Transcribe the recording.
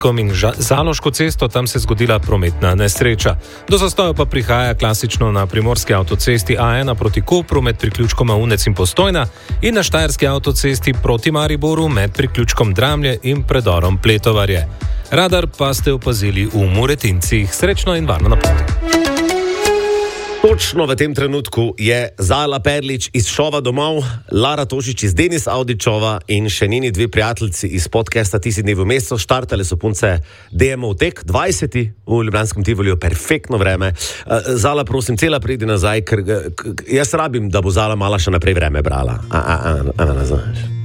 in Zaloško cesto, tam se je zgodila prometna nesreča. Do zastoja pa prihaja klasično na primorski avtocesti A1 proti Kopru med priključkoma Unec in Postojna in na štajerski avtocesti proti Mariboru med priključkom Dramlje in predorom Pletovarje. Radar pa ste opazili v Muretincih. Srečno in varno na poti. Točno v tem trenutku je Zala Perlič iz šova domov, Lara Tošič iz Denis Audičova in še njeni dve prijateljici iz podcasta Ti si dnev v mesecu. Štartale so punce DMO tek, 20. v Ljubljanskem Tivoliju, perfektno vreme. Zala, prosim, cela pridi nazaj, ker jaz rabim, da bo Zala mala še naprej vreme brala. Nazaj.